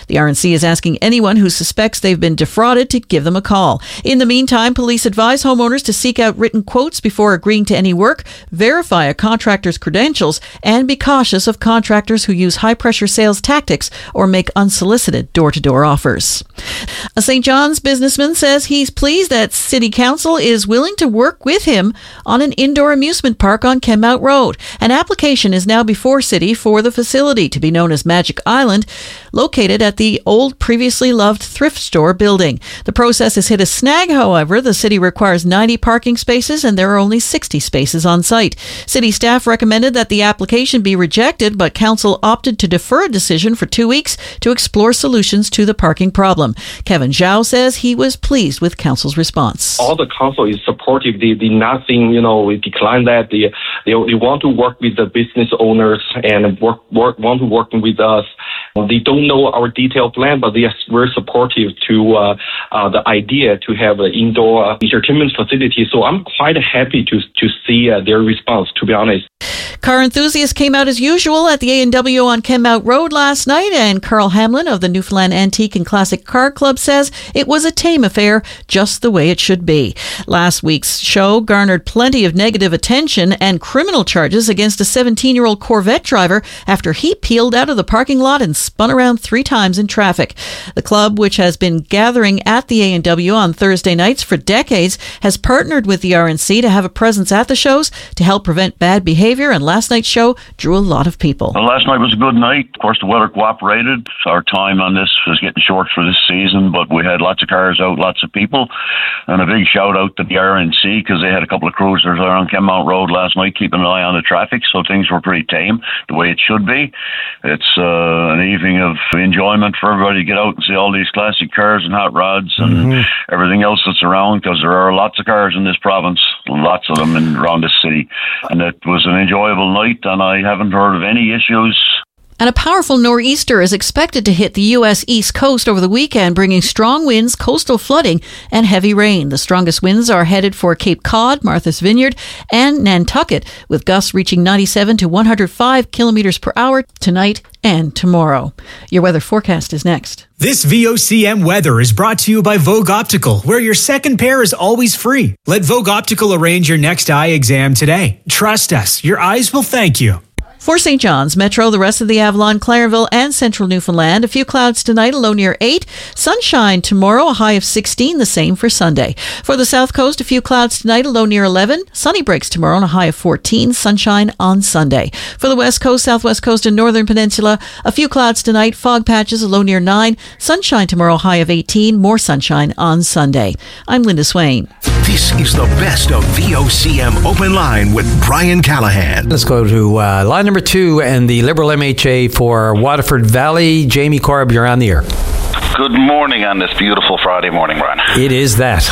C is asking anyone who suspects they've been defrauded to give them a call. In the meantime, police advise homeowners to seek out written quotes before agreeing to any work, verify a contractor's credentials, and be cautious of contractors who use high-pressure sales tactics or make unsolicited door-to-door offers. A Saint John's businessman says he's pleased that City Council is willing to work with him on an indoor amusement park on Kenmount Road. An application is now before City for the facility to be known as Magic Island, located at the old previously loved thrift store building. The process has hit a snag, however. The city requires ninety parking spaces and there are only sixty spaces on site. City staff recommended that the application be rejected, but council opted to defer a decision for two weeks to explore solutions to the parking problem. Kevin Zhao says he was pleased with council's response. All the council is supportive. They, they nothing, you know, we decline that. They, they, they want to work with the business owners and work, work want to work with us. They don't know our detailed plan, but they are very supportive to uh, uh, the idea to have an indoor uh, entertainment facility. So I'm quite happy to to see uh, their response, to be honest. Car enthusiasts came out as usual at the A and W on Kenmount Road last night, and Carl Hamlin of the Newfoundland Antique and Classic Car Club says it was a tame affair, just the way it should be. Last week's show garnered plenty of negative attention and criminal charges against a seventeen-year-old Corvette driver after he peeled out of the parking lot and spun around three times in traffic. The club, which has been gathering at the A and W on Thursday nights for decades, has partnered with the R N C to have a presence at the shows to help prevent bad behavior, and last night's show drew a lot of people. Well, last night was a good night. Of course, the weather cooperated. Our time on this was getting short for this season, but we had lots of cars out, lots of people, and a big shout out to the R N C because they had a couple of cruisers there on Kenmount Road last night keeping an eye on the traffic, so things were pretty tame, the way it should be. It's uh, an evening of enjoyment for everybody to get out and see all these classic cars and hot rods and mm-hmm. everything else that's around, because there are lots of cars in this province, lots of them in, around this city, and it was an enjoyable night, and I haven't heard of any issues. And a powerful nor'easter is expected to hit the U S East Coast over the weekend, bringing strong winds, coastal flooding, and heavy rain. The strongest winds are headed for Cape Cod, Martha's Vineyard, and Nantucket, with gusts reaching ninety-seven to one hundred five kilometers per hour tonight and tomorrow. Your weather forecast is next. This V O C M weather is brought to you by Vogue Optical, where your second pair is always free. Let Vogue Optical arrange your next eye exam today. Trust us, your eyes will thank you. For Saint John's, Metro, the rest of the Avalon, Clarenville, and central Newfoundland, a few clouds tonight, a low near eight. Sunshine tomorrow, a high of sixteen, the same for Sunday. For the South Coast, a few clouds tonight, a low near eleven. Sunny breaks tomorrow, and a high of fourteen. Sunshine on Sunday. For the West Coast, Southwest Coast, and Northern Peninsula, a few clouds tonight, fog patches, a low near nine. Sunshine tomorrow, high of eighteen. More sunshine on Sunday. I'm Linda Swain. This is the best of V O C M Open Line with Brian Callahan. Let's go to uh, line number two and the Liberal M H A for Waterford Valley. Jamie Korb, you're on the air. Good morning on this beautiful Friday morning, Brian. It is that.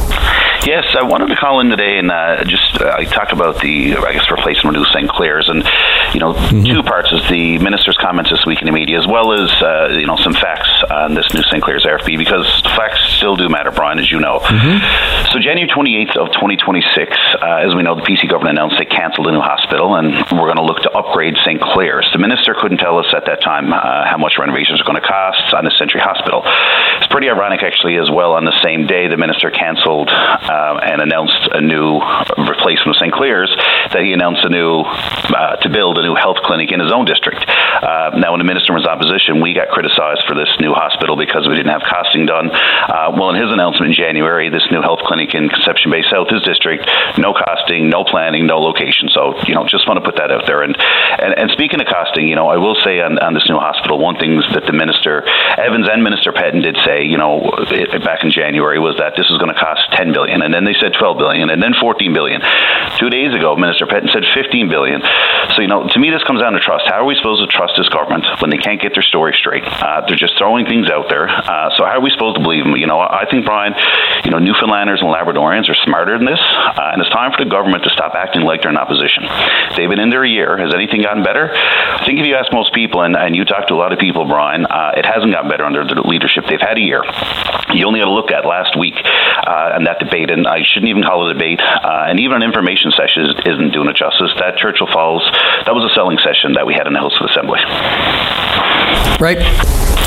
Yes, I wanted to call in today and uh, just uh, talk about the, I guess, replacement of new Saint Clair's, and you know, mm-hmm. two parts is the minister's comments this week in the media, as well as uh, you know, some facts on this new Saint Clair's R F P, because facts still do matter, Brian, as you know. Mm-hmm. So January twenty-eighth of twenty twenty-six, uh, as we know, the P C government announced they cancelled a new hospital, and we're going to look to upgrade Saint Clair's. The minister couldn't tell us at that time uh, how much renovations are going to cost on the Century Hospital. It's pretty ironic, actually, as well. On the same day, the minister cancelled Uh, and announced a new replacement of Saint Clair's, that he announced a new, uh, to build a new health clinic in his own district. Uh, now, when the minister was opposition, we got criticized for this new hospital because we didn't have costing done. Uh, well, in his announcement in January, this new health clinic in Conception Bay South, his district, no costing, no planning, no location. So, you know, just want to put that out there. And and, and speaking of costing, you know, I will say on, on this new hospital, one thing that the minister, Evans and Minister Pettin did say, you know, it, back in January, was that this is going to cost ten billion dollars. And then they said twelve billion dollars, and then fourteen billion dollars. Two days ago, Minister Pettin said fifteen billion dollars. So, you know, to me, this comes down to trust. How are we supposed to trust this government when they can't get their story straight? Uh, they're just throwing things out there. Uh, so how are we supposed to believe them? You know, I think, Brian, you know, Newfoundlanders and Labradorians are smarter than this, uh, and it's time for the government to stop acting like they're in opposition. They've been in there a year. Has anything gotten better? I think if you ask most people, and, and you talk to a lot of people, Brian, uh, it hasn't gotten better under their leadership. They've had a year. You only got to look at last week uh, and that debate, and I shouldn't even call it a debate, uh, and even an information session isn't doing it justice. That Churchill Falls, that was a selling session that we had in the House of Assembly. Right.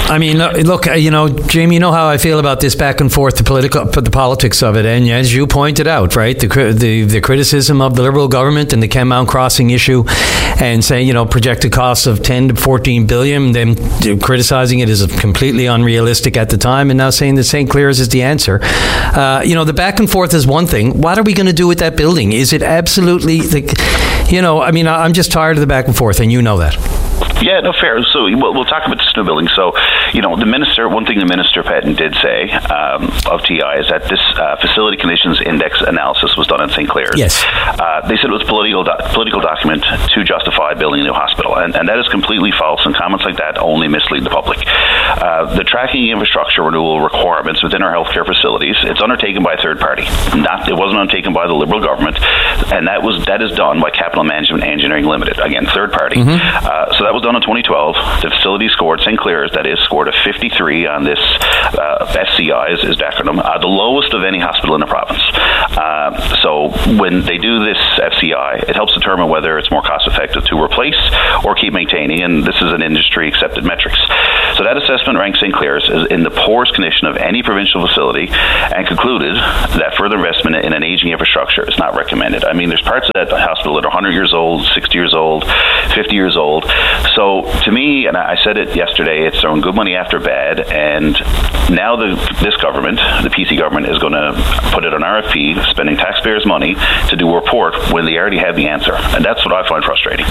I mean, look, you know, Jamie, you know how I feel about this back and forth, the political, the politics of it, and as you pointed out, right, the the, the criticism of the Liberal government and the Ken Mount Crossing issue, and saying, you know, projected costs of ten to fourteen billion, them criticizing it as completely unrealistic at the time, and now saying that Saint Clair's is the answer. Uh, you know, the back and forth is one thing. What are we going to do with that building? Is it absolutely, like, you know, I mean, I'm just tired of the back and forth, and you know that. Yeah, no, fair. So we'll, we'll talk about this new building. So, you know, the minister, one thing the Minister Petton did say um, of T I is that this uh, facility conditions index analysis was done in Saint Clair's. Yes. Uh, they said it was a political, do- political document to justify building a new hospital. And, and that is completely false, and comments like that only mislead the public. Uh, the tracking infrastructure renewal requirements within our healthcare facilities, it's undertaken by a third party. Not, it wasn't undertaken by the Liberal government, and that was that is done by Capital Management Engineering Limited. Again, third party. Mm-hmm. Uh, so that was done in twenty twelve. The facility scored, Saint Clair's, that is, scored a fifty-three on this uh, S C I, is, is the acronym, uh, the lowest of any hospital in the province. Uh, so when they do this F C I, it helps determine whether it's more cost effective to replace or keep maintaining, and this is an industry accepted metrics. So that assessment ranks Saint Clair's as in the poorest condition of any provincial facility, and concluded that further investment in an aging infrastructure is not recommended. I mean, there's parts of that hospital that are one hundred years old, sixty years old, fifty years old. So to me, and I said it yesterday, it's throwing good money after bad, and now the, this government, the P C government, is going to put it on R F P, spending taxpayers' money to do a report when they already have the answer. And that's what I find frustrating.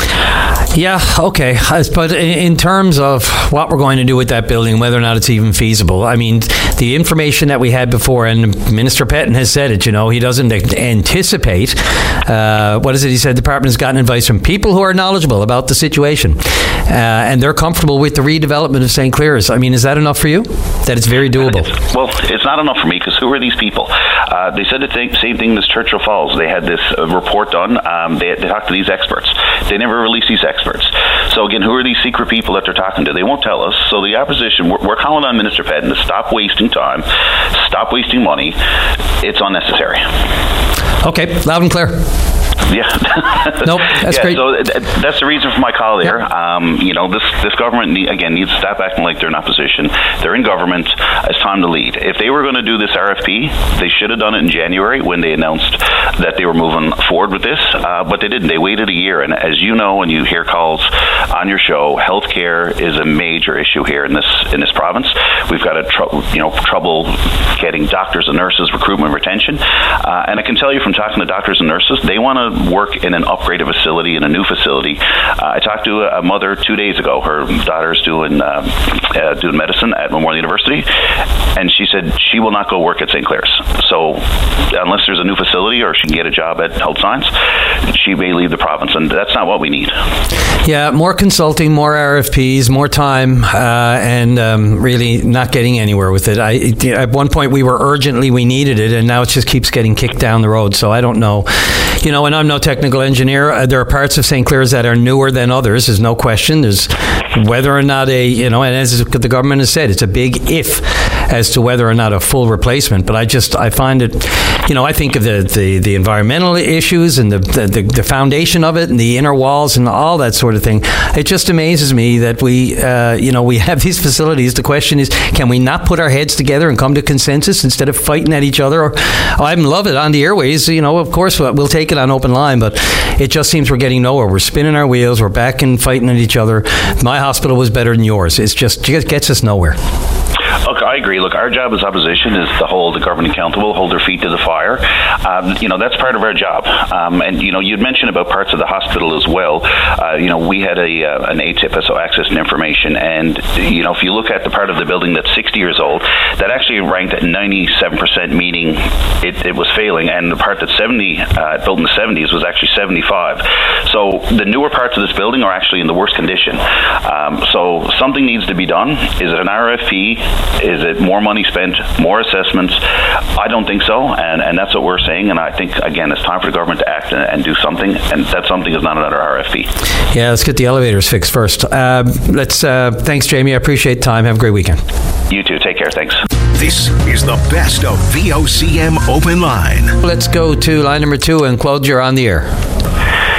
Yeah, okay. But in terms of what we're going to do with that building, whether or not it's even feasible, I mean, the information that we had before, and Minister Petton has said it, you know, he doesn't anticipate, uh, what is it he said, the department has gotten advice from people who are knowledgeable about the situation, uh, and they're comfortable with the redevelopment of Saint Clair's. I mean, is that enough for you? That it's very doable? It's, well, it's not enough for me, because who are these people? Uh, they said the th- same thing as Churchill Falls. They had this uh, report done. Um, they, they talked to these experts. They never released these experts. So again, who are these secret people that they're talking to? They won't tell us. So the opposition, we're, we're calling on Minister Petton to stop wasting time, stop wasting money. It's unnecessary. Okay, loud and clear. Yeah. Nope, that's yeah, great. So th- that's the reason for my call there. Yeah. Um, you know, this this government, need, again, needs to stop acting like they're in opposition. They're in government. It's time to lead. If they were going to do this R F P, they should have done it in January when they announced that they were moving forward with this, uh, but they didn't. They waited a year. And as you know, when you hear calls on your show, healthcare is a major issue here in this in this province. We've got a tr- you know trouble getting doctors and nurses, recruitment, retention. Uh, and I can tell you from talking to doctors and nurses, they want to work in an upgraded facility, in a new facility. Uh, I talked to a mother two days ago. Her daughter's doing uh, uh, doing medicine at Memorial University, and she said she will not go work at Saint Clair's. So unless there's a new facility or she can get a job at Health Science, she may leave the province, and that's not what we need. Yeah, more consulting, more R F Ps, more time, uh, and um, really not getting anywhere with it. I, at one point we were urgently, we needed it, and now it just keeps getting kicked down the road. So I don't know. You know, and I'm no technical engineer. Uh, there are parts of Saint Clair's that are newer than others. There's no question. There's whether or not a, you know, and as the government has said, it's a big if as to whether or not a full replacement. But I just, I find it, you know, I think of the, the, the environmental issues and the, the, the foundation of it and the inner walls and all that sort of thing. It just amazes me that we, uh, you know, we have these facilities. The question is, can we not put our heads together and come to consensus instead of fighting at each other? Or, oh, I love it on the airways. You know, of course, we'll take it on open line, but it just seems we're getting nowhere. We're spinning our wheels. We're back and fighting at each other. My hospital was better than yours. It's just, it gets us nowhere. Look, I agree. Look, our job as opposition is to hold the government accountable, hold their feet to the fire. Um, you know, that's part of our job. Um, and, you know, you'd mentioned about parts of the hospital as well. Uh, you know, we had a uh, an A T I P, so access and information. And, you know, if you look at the part of the building that's sixty years old, that actually ranked at ninety-seven percent, meaning it, it was failing. And the part that's seventy, uh, built in the seventies, was actually seventy-five. So the newer parts of this building are actually in the worst condition. Um, so something needs to be done. Is it an R F P? Is it more money spent, more assessments? I don't think so, and, and that's what we're saying. And I think, again, it's time for the government to act and, and do something, and that something is not another R F P. Yeah, let's get the elevators fixed first. Uh, let's. Uh, thanks, Jamie. I appreciate the time. Have a great weekend. You too. Take care. Thanks. This is the best of V O C M Open Line. Let's go to line number two, and Claude, you're on the air.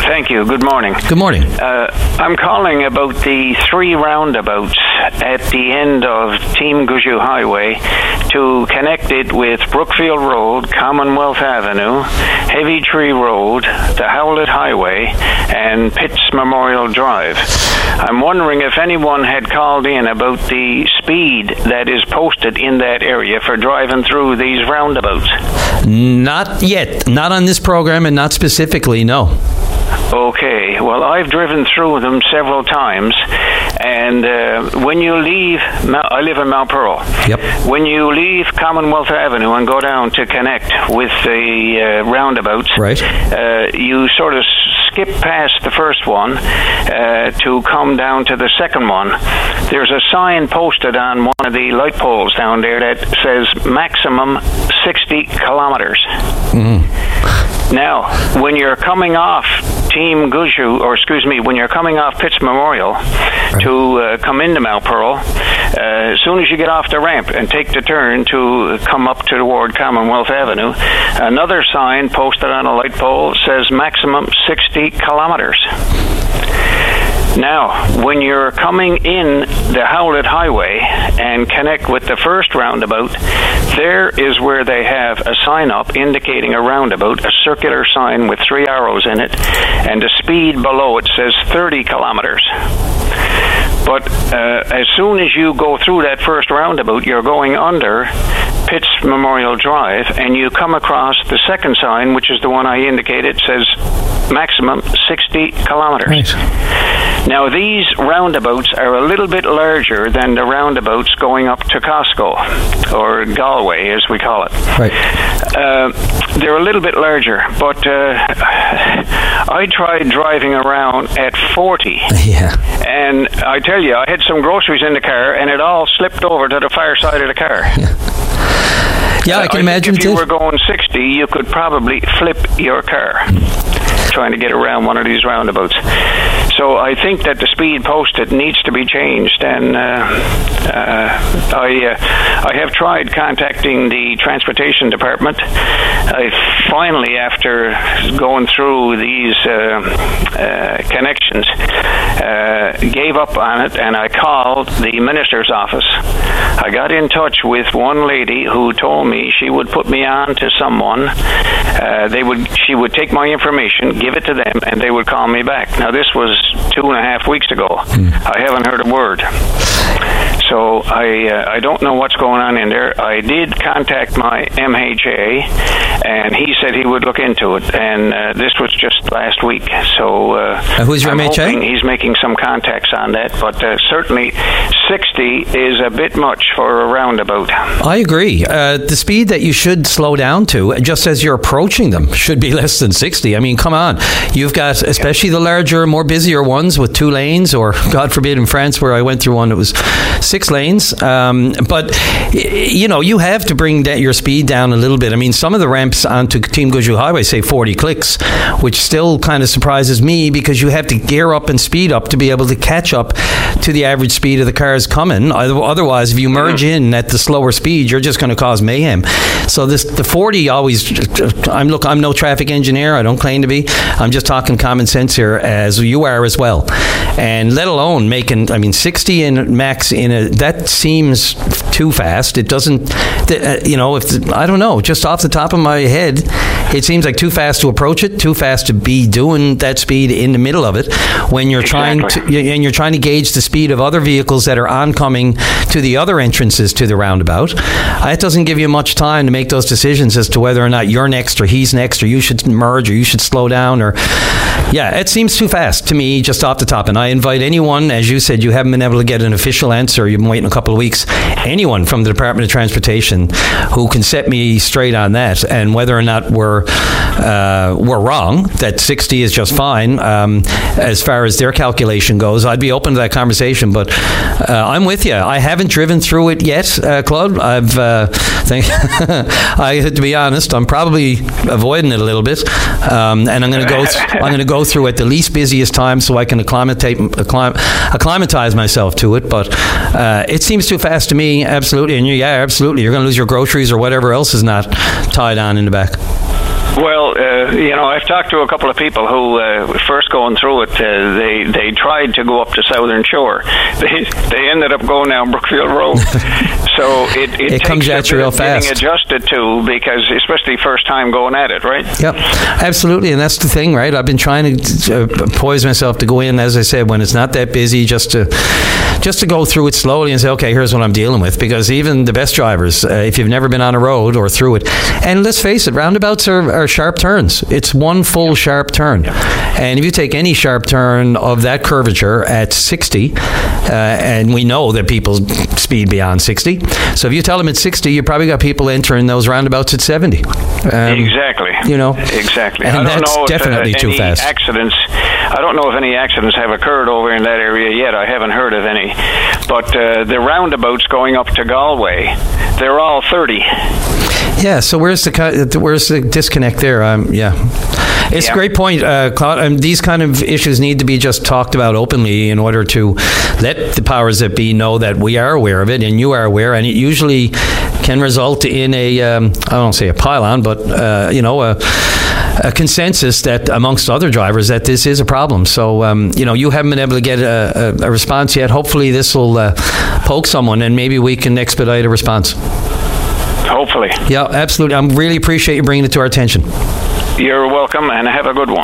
Thank you. Good morning. Good morning. Uh, I'm calling about the three roundabouts at the end of Team Guju Highway to connect it with Brookfield Road, Commonwealth Avenue, Heavy Tree Road, the Howlett Highway, and Pitts Memorial Drive. I'm wondering if anyone had called in about the speed that is posted in that area for driving through these roundabouts. Not yet. Not on this program and not specifically, no. Okay, well, I've driven through them several times, and uh, when you leave, I live in Mount Pearl. Yep. When you leave Commonwealth Avenue and go down to connect with the uh, roundabouts, right. uh, you sort of skip past the first one uh, to come down to the second one. There's a sign posted on one of the light poles down there that says maximum sixty kilometers. Mm-hmm. Now, when you're coming off Team Guju, or excuse me, when you're coming off Pitts Memorial right. to uh, come into Mount Pearl, uh, as soon as you get off the ramp and take the turn to come up toward Commonwealth Avenue, another sign posted on a light pole says maximum sixty kilometers. Now, when you're coming in the Howlett Highway and connect with the first roundabout, there is where they have a sign up indicating a roundabout, a circular sign with three arrows in it, and the speed below it says thirty kilometers. But uh, as soon as you go through that first roundabout, you're going under Pitts Memorial Drive, and you come across the second sign, which is the one I indicated, says maximum sixty kilometers. Right. Now, these roundabouts are a little bit larger than the roundabouts going up to Costco, or Galway, as we call it. Right. Uh, they're a little bit larger, but uh, I tried driving around at forty. Yeah. And I tell you, I had some groceries in the car, and it all slipped over to the far side of the car. Yeah, yeah I can I imagine think if you too. were going sixty, you could probably flip your car trying to get around one of these roundabouts. So I think that the speed posted needs to be changed, and uh, uh, I uh, I have tried contacting the transportation department. I finally, after going through these uh, uh, connections, uh, gave up on it, and I called the minister's office. I got in touch with one lady who told me she would put me on to someone. Uh, they would she would take my information, give it to them, and they would call me back. Now, this was two and a half weeks ago. Mm. I haven't heard a word. So I uh, I don't know what's going on in there. I did contact my M H A, and he said he would look into it. And uh, this was just last week. So uh, uh, who's your I'm M H A? hoping he's making some contacts on that. But uh, certainly sixty is a bit much for a roundabout. I agree. Uh, the speed that you should slow down to, just as you're approaching them, should be less than sixty. I mean, come on. You've got, especially the larger, more busier ones with two lanes, or God forbid in France where I went through one, it was six lanes. Um, but, you know, you have to bring that, your speed down a little bit. I mean, some of the ramps onto Team Guju Highway say forty clicks, which still kind of surprises me because you have to gear up and speed up to be able to catch up to the average speed of the cars coming. Otherwise, if you merge in at the slower speed, you're just going to cause mayhem. So this the forty always, I'm look, I'm no traffic engineer. I don't claim to be. I'm just talking common sense here, as you are as well. And let alone making, I mean, sixty in max in a, that seems too fast. It doesn't, you know, if I don't know, just off the top of my head, it seems like too fast to approach it, too fast to be doing that speed in the middle of it when you're exactly. trying to, and you're trying to gauge the speed of other vehicles that are oncoming to the other entrances to the roundabout. That doesn't give you much time to make those decisions as to whether or not you're next or he's next, or you should merge or you should slow down, or yeah, it seems too fast to me just off the top. And I invite anyone, as you said, you haven't been able to get an official answer, you've been waiting a couple of weeks, anyone from the Department of Transportation who can set me straight on that, and whether or not we're uh, we're wrong, that sixty is just fine um, as far as their calculation goes. I'd be open to that conversation, but uh, I'm with you. I haven't driven through it yet, uh, Claude. I've uh, think I to be honest, I'm probably avoiding it a little bit, um, and I'm going to go. Th- I'm going to go through at the least busiest time so I can acclimatate, acclim- acclimatize myself to it. But uh, it seems too fast to me. Absolutely, and you, yeah, absolutely, you're going to lose your groceries or whatever else is not tied on in the back. Well, uh, uh, you know, I've talked to a couple of people who, uh, first going through it, uh, they they tried to go up to Southern Shore. They they ended up going down Brookfield Road. So it it, it takes comes at you real fast. Getting adjusted to, because especially first time going at it, right? Yep, absolutely, and that's the thing, right? I've been trying to uh, poise myself to go in, as I said, when it's not that busy, just to just to go through it slowly and say, okay, here's what I'm dealing with. Because even the best drivers, uh, if you've never been on a road or through it, and let's face it, roundabouts are, are sharp turns. It's one full sharp turn, and if you take any sharp turn of that curvature at sixty, uh, and we know that people speed beyond sixty, so if you tell them at sixty, you probably got people entering those roundabouts at seventy. Um, exactly. You know, exactly. And I don't that's know if, definitely uh, too any fast. Accidents. I don't know if any accidents have occurred over in that area yet. I haven't heard of any. But uh, the roundabouts going up to Galway, they're all thirty. Yeah, so where's the where's the disconnect there? Um, yeah, it's yeah. a great point, uh, Claude. Um, these kind of issues need to be just talked about openly in order to let the powers that be know that we are aware of it and you are aware, and it usually can result in a um, I don't say a pile-on, but uh, you know a. a consensus that amongst other drivers that this is a problem. So, um, you know, you haven't been able to get a, a, a response yet. Hopefully this will uh, poke someone and maybe we can expedite a response. Hopefully. Yeah, absolutely. I really appreciate you bringing it to our attention. You're welcome, and have a good one.